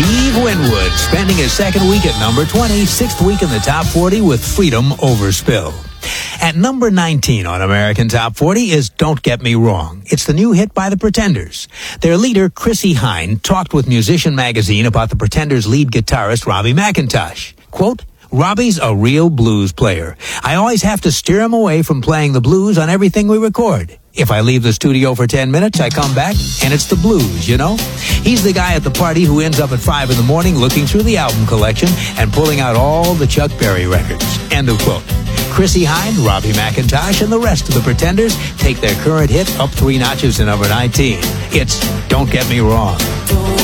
Steve Winwood, spending his second week at number 20, sixth week in the top 40 with Freedom Overspill. At number 19 on American Top 40 is Don't Get Me Wrong. It's the new hit by The Pretenders. Their leader, Chrissie Hynde, talked with Musician Magazine about The Pretenders' lead guitarist, Robbie McIntosh. Quote, Robbie's a real blues player. I always have to steer him away from playing the blues on everything we record. If I leave the studio for 10 minutes, I come back, and it's the blues, you know? He's the guy at the party who ends up at 5 in the morning looking through the album collection and pulling out all the Chuck Berry records. End of quote. Chrissie Hynde, Robbie McIntosh, and the rest of the Pretenders take their current hit up 3 notches to number 19. It's Don't Get Me Wrong.